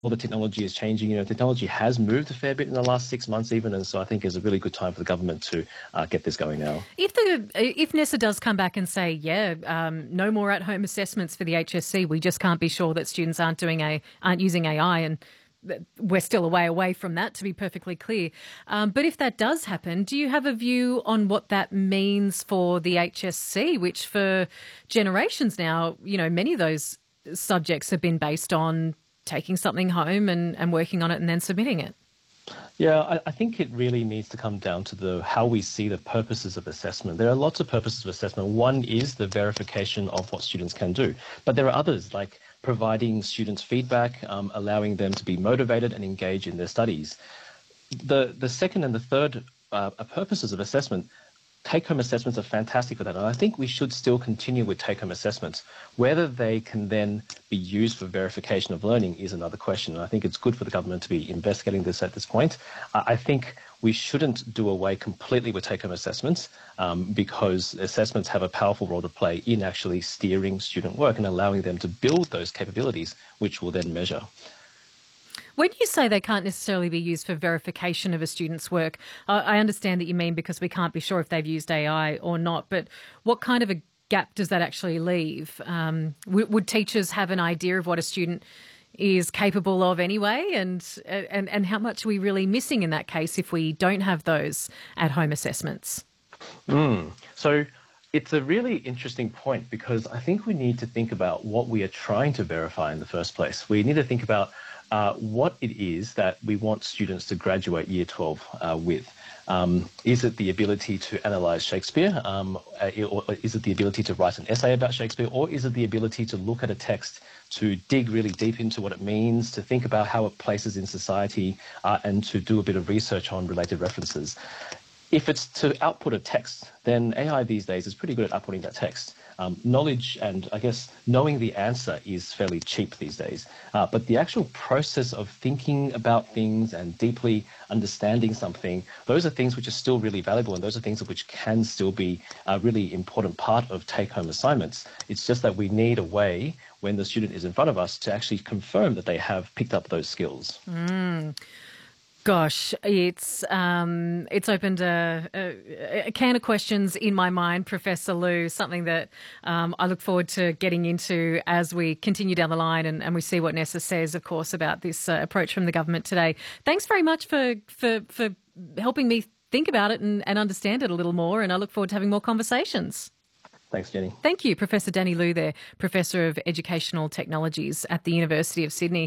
all the technology is changing. Technology has moved a fair bit in the last 6 months even, and so I think it's a really good time for the government to get this going now. If NESA does come back and say, no more at-home assessments for the HSC, we just can't be sure that students aren't using AI, and we're still a way away from that, to be perfectly clear. But if that does happen, do you have a view on what that means for the HSC, which for generations now, many of those subjects have been based on taking something home and working on it and then submitting it? Yeah, I think it really needs to come down to how we see the purposes of assessment. There are lots of purposes of assessment. One is the verification of what students can do, but there are others, like providing students feedback, allowing them to be motivated and engage in their studies. The second and the third purposes of assessment, take-home assessments are fantastic for that, and I think we should still continue with take-home assessments. Whether they can then be used for verification of learning is another question, and I think it's good for the government to be investigating this at this point. I think we shouldn't do away completely with take-home assessments because assessments have a powerful role to play in actually steering student work and allowing them to build those capabilities, which will then measure. When you say they can't necessarily be used for verification of a student's work, I understand that you mean because we can't be sure if they've used AI or not, but what kind of a gap does that actually leave? Would teachers have an idea of what a student is capable of anyway, and how much are we really missing in that case if we don't have those at-home assessments? So it's a really interesting point, because I think we need to think about what we are trying to verify in the first place. We need to think about what it is that we want students to graduate Year 12 with. Is it the ability to analyse Shakespeare? Or is it the ability to write an essay about Shakespeare? Or is it the ability to look at a text, to dig really deep into what it means, to think about how it places in society, and to do a bit of research on related references? If it's to output a text, then AI these days is pretty good at outputting that text. Knowledge and, I guess, knowing the answer is fairly cheap these days. But the actual process of thinking about things and deeply understanding something, those are things which are still really valuable, and those are things which can still be a really important part of take-home assignments. It's just that we need a way, when the student is in front of us, to actually confirm that they have picked up those skills. Gosh, it's opened a can of questions in my mind, Professor Liu, something that I look forward to getting into as we continue down the line and we see what NESA says, of course, about this approach from the government today. Thanks very much for helping me think about it and understand it a little more, and I look forward to having more conversations. Thanks, Jenny. Thank you, Professor Danny Liu there, Professor of Educational Technologies at the University of Sydney.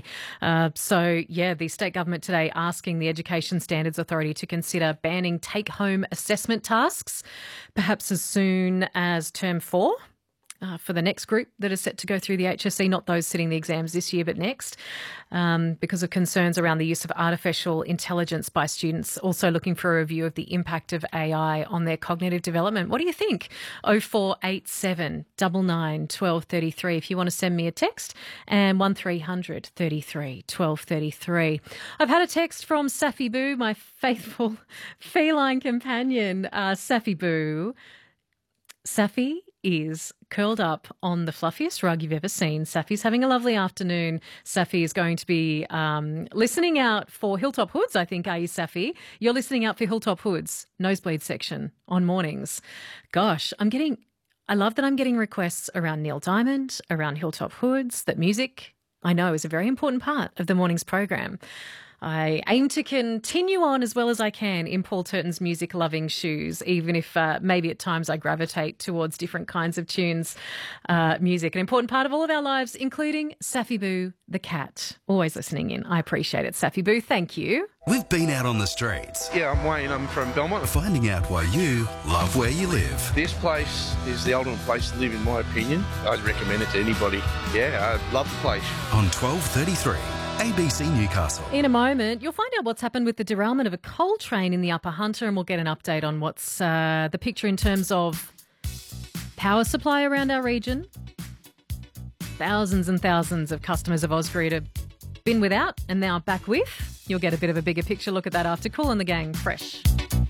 The state government today asking the Education Standards Authority to consider banning take-home assessment tasks, perhaps as soon as term 4. For the next group that is set to go through the HSC, not those sitting the exams this year, but next, because of concerns around the use of artificial intelligence by students, also looking for a review of the impact of AI on their cognitive development. What do you think? 0487 99 1233 if you want to send me a text, and 1300 33 1233. I've had a text from Safi Boo, my faithful feline companion. Safi Boo. Safi is curled up on the fluffiest rug you've ever seen. Safi's having a lovely afternoon. Safi is going to be listening out for Hilltop Hoods, I think. Are you, Safi? You're listening out for Hilltop Hoods, nosebleed section on mornings. Gosh, I love that I'm getting requests around Neil Diamond, around Hilltop Hoods, that music, I know, is a very important part of the morning's program. I aim to continue on as well as I can in Paul Turton's music-loving shoes, even if maybe at times I gravitate towards different kinds of tunes. Music, an important part of all of our lives, including Safi Boo the cat. Always listening in. I appreciate it, Safi Boo. Thank you. We've been out on the streets. Yeah, I'm Wayne. I'm from Belmont. Finding out why you love where you live. This place is the ultimate place to live, in my opinion. I'd recommend it to anybody. Yeah, I love the place. On 1233. ABC Newcastle. In a moment, you'll find out what's happened with the derailment of a coal train in the Upper Hunter, and we'll get an update on what's the picture in terms of power supply around our region. Thousands and thousands of customers of Ausgrid have been without and now back with. You'll get a bit of a bigger picture look at that after Kool and the Gang Fresh.